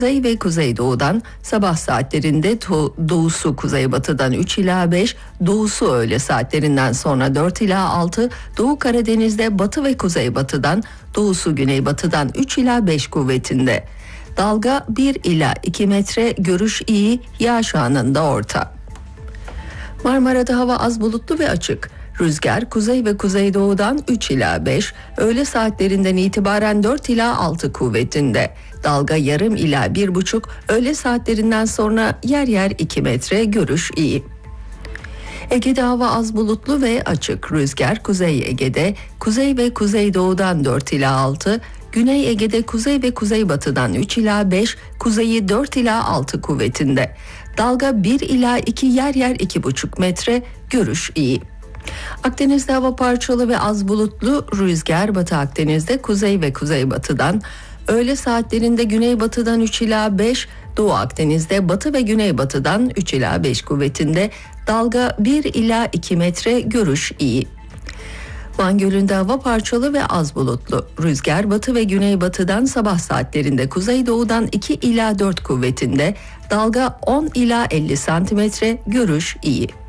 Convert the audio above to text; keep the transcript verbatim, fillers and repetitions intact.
Kuzey ve kuzeydoğudan sabah saatlerinde to- doğusu kuzeybatıdan üç ila beş, doğusu öğle saatlerinden sonra dört ila altı, Doğu Karadeniz'de batı ve kuzeybatıdan, doğusu güneybatıdan üç ila beş kuvvetinde. Dalga bir ila iki metre, görüş iyi, yağış anında orta. Marmara'da hava az bulutlu ve açık. Rüzgar kuzey ve kuzeydoğudan üç ila beş, öğle saatlerinden itibaren dört ila altı kuvvetinde. Dalga yarım ila bir buçuk, öğle saatlerinden sonra yer yer iki metre, görüş iyi. Ege'de hava az bulutlu ve açık. Rüzgar Kuzey Ege'de kuzey ve kuzeydoğudan dört ila altı, Güney Ege'de kuzey ve kuzeybatıdan üç ila beş, kuzeyi dört ila altı kuvvetinde. Dalga bir ila iki, yer yer iki buçuk metre, görüş iyi. Akdeniz'de hava parçalı ve az bulutlu. Rüzgar Batı Akdeniz'de kuzey ve kuzeybatıdan, öğle saatlerinde güneybatıdan üç ila beş, Doğu Akdeniz'de batı ve güneybatıdan üç ila beş kuvvetinde. Dalga bir ila iki metre, görüş iyi. Van Gölü'nde hava parçalı ve az bulutlu. Rüzgar batı ve güneybatıdan sabah saatlerinde kuzeydoğudan iki ila dört kuvvetinde. Dalga on ila elli santimetre, görüş iyi.